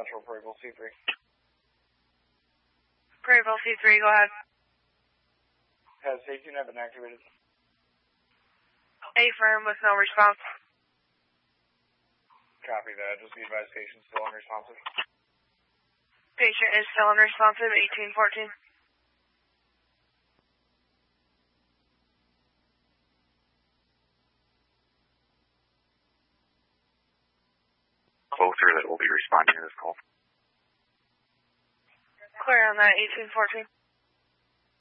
Central Prairie C3. Prairie C3, go ahead. Has safety net been activated? Affirm with no response. Copy that. Just be advised patient still unresponsive. Patient is still unresponsive, 1814. Closer that will be responding to this call. Clear on that, 1814.